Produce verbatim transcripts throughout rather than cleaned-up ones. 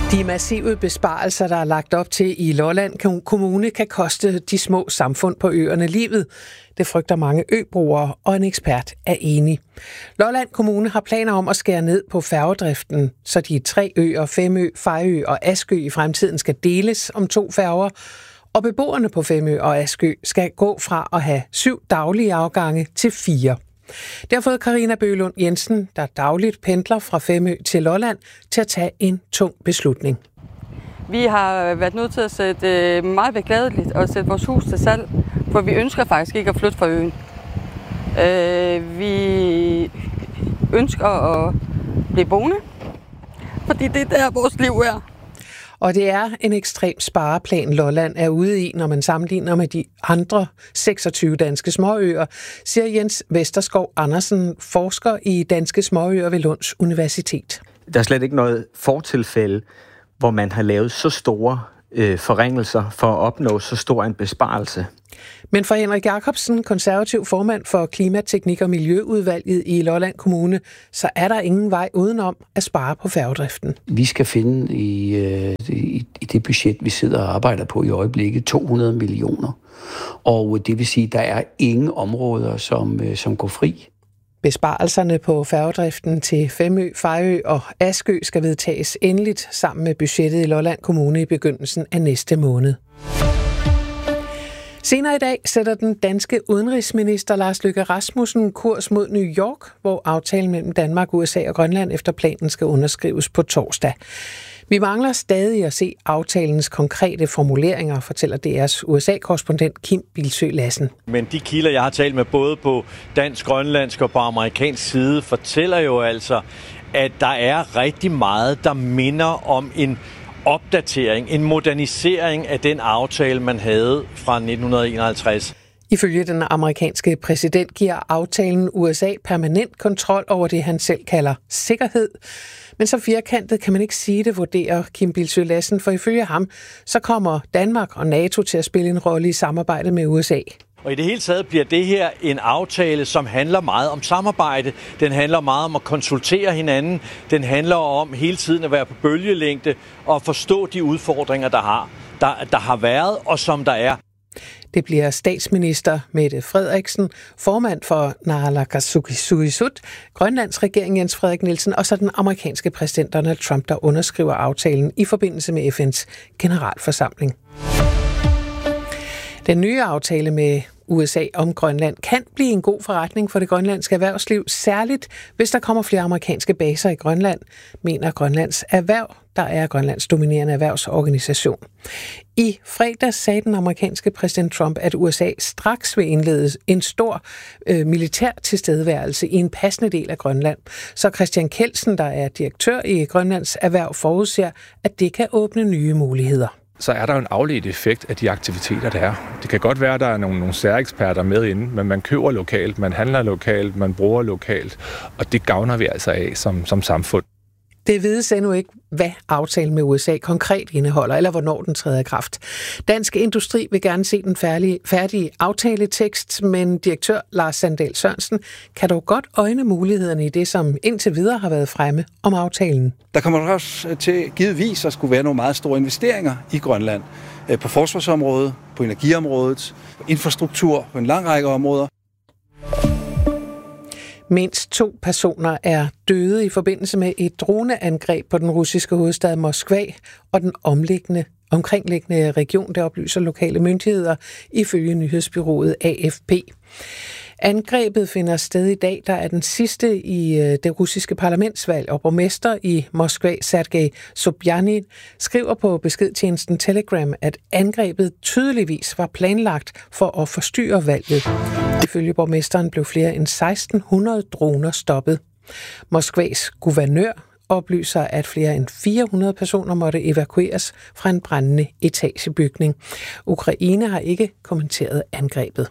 De massive besparelser, der er lagt op til i Lolland Kommune, kan koste de små samfund på øerne livet. Det frygter mange øbrugere, og en ekspert er enig. Lolland Kommune har planer om at skære ned på færgedriften, så de tre øer, Femø, Fejø og Askø i fremtiden skal deles om to færger. Og beboerne på Femø og Askø skal gå fra at have syv daglige afgange til fire. Det har fået Karina Bøgelund Jensen, der dagligt pendler fra Femø til Lolland, til at tage en tung beslutning. Vi har været nødt til at sætte meget beklageligt og sætte vores hus til salg, for vi ønsker faktisk ikke at flytte fra øen. Vi ønsker at blive boende, fordi det er der, vores liv er. Og det er en ekstrem spareplan, Lolland er ude i, når man sammenligner med de andre seksogtyve danske småøer, siger Jens Vesterskov Andersen, forsker i danske småøer ved Lunds Universitet. Der er slet ikke noget fortilfælde, hvor man har lavet så store øh, forringelser for at opnå så stor en besparelse. Men for Henrik Jacobsen, konservativ formand for Klimateknik- og Miljøudvalget i Lolland Kommune, så er der ingen vej udenom at spare på færgedriften. Vi skal finde i, i, i det budget, vi sidder og arbejder på i øjeblikket, to hundrede millioner. Og det vil sige, at der er ingen områder, som, som går fri. Besparelserne på færgedriften til Femø, Fejø og Askø skal vedtages endeligt sammen med budgettet i Lolland Kommune i begyndelsen af næste måned. Senere i dag sætter den danske udenrigsminister Lars Løkke Rasmussen kurs mod New York, hvor aftalen mellem Danmark, U S A og Grønland efter planen skal underskrives på torsdag. Vi mangler stadig at se aftalens konkrete formuleringer, fortæller D R's U S A-korrespondent Kim Bildsøe Lassen. Men de kilder, jeg har talt med både på dansk, grønlandsk og på amerikansk side, fortæller jo altså, at der er rigtig meget, der minder om en opdatering, en modernisering af den aftale, man havde fra nitten enoghalvtreds. Ifølge den amerikanske præsident giver aftalen U S A permanent kontrol over det, han selv kalder sikkerhed. Men så firkantet kan man ikke sige det, vurderer Kim Bildsøe Lassen, for ifølge ham, så kommer Danmark og NATO til at spille en rolle i samarbejdet med U S A. Og i det hele taget bliver det her en aftale, som handler meget om samarbejde. Den handler meget om at konsultere hinanden. Den handler om hele tiden at være på bølgelængde og forstå de udfordringer, der har, der, der har været og som der er. Det bliver statsminister Mette Frederiksen, formand for Naalakkersuisut, Grønlands regering Jens Frederik Nielsen og så den amerikanske præsident Donald Trump, der underskriver aftalen i forbindelse med F N's generalforsamling. Den nye aftale med U S A om Grønland kan blive en god forretning for det grønlandske erhvervsliv, særligt hvis der kommer flere amerikanske baser i Grønland, mener Grønlands Erhverv, der er Grønlands dominerende erhvervsorganisation. I fredags sagde den amerikanske præsident Trump, at U S A straks vil indlede en stor øh, militær tilstedeværelse i en passende del af Grønland. Så Christian Kelsen, der er direktør i Grønlands Erhverv, forudser, at det kan åbne nye muligheder. Så er der jo en afledt effekt af de aktiviteter, der er. Det kan godt være, at der er nogle, nogle særeksperter med inde, men man køber lokalt, man handler lokalt, man bruger lokalt, og det gavner vi altså af som, som samfund. Det vides endnu ikke, hvad aftalen med U S A konkret indeholder, eller hvornår den træder i kraft. Dansk Industri vil gerne se den færdige, færdige aftaletekst, men direktør Lars Sandahl Sørensen kan dog godt øjne mulighederne i det, som indtil videre har været fremme om aftalen. Der kommer også til givetvis at skulle være nogle meget store investeringer i Grønland på forsvarsområdet, på energiområdet, på infrastruktur, på en lang række områder. Mindst to personer er døde i forbindelse med et droneangreb på den russiske hovedstad Moskva og den omliggende, omkringliggende region, der oplyser lokale myndigheder ifølge nyhedsbureauet A F P. Angrebet finder sted i dag, der er den sidste i det russiske parlamentsvalg, og borgmester i Moskva, Sergej Sobjanin, skriver på beskedtjenesten Telegram, at angrebet tydeligvis var planlagt for at forstyrre valget. Ifølge borgmesteren blev flere end seksten hundrede droner stoppet. Moskvas guvernør oplyser, at flere end fire hundrede personer måtte evakueres fra en brændende etagebygning. Ukraine har ikke kommenteret angrebet.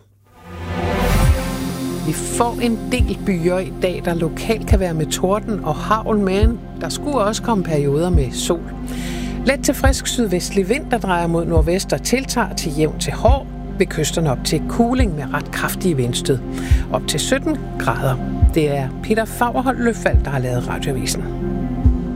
Vi får en del byer i dag, der lokalt kan være med torden og hagl, men der skulle også komme perioder med sol. Let til frisk sydvestlig vind, der drejer mod nordvest og tiltager til jævn til hård, ved kysterne op til kuling med ret kraftige vindstød. Op til sytten grader. Det er Peter Fagerholt Løfald, der har lavet Radioavisen.